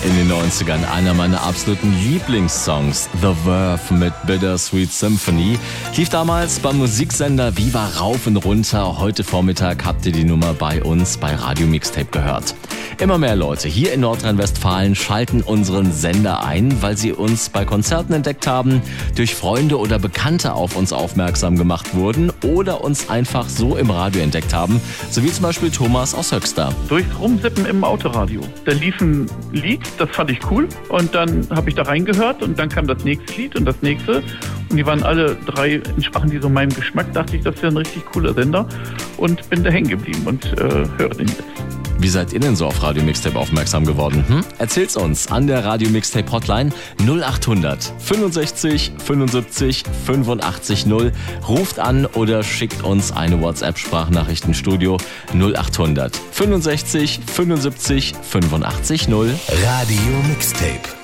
in den 90ern. Einer meiner absoluten Lieblingssongs, The Verve mit Bittersweet Symphony, lief damals beim Musiksender Viva rauf und runter. Heute Vormittag habt ihr die Nummer bei uns bei Radio Mixtape gehört. Immer mehr Leute hier in Nordrhein-Westfalen schalten unseren Sender ein, weil sie uns bei Konzerten entdeckt haben, durch Freunde oder Bekannte auf uns aufmerksam gemacht wurden oder uns einfach so im Radio entdeckt haben, so wie zum Beispiel Thomas aus Höxter. Durchs Rumsippen im Autoradio. Da lief ein Lied, das fand ich cool und dann habe ich da reingehört und dann kam das nächste Lied und das nächste und die waren alle drei, entsprachen die so meinem Geschmack, dachte ich, das ist ja ein richtig cooler Sender und bin da hängen geblieben und höre den jetzt. Wie seid ihr denn so auf Radio Mixtape aufmerksam geworden? Erzählt's uns an der Radio Mixtape Hotline 0800 65 75 85 0. Ruft an oder schickt uns eine WhatsApp-Sprachnachrichtenstudio 0800 65 75 85 0. Radio Mixtape.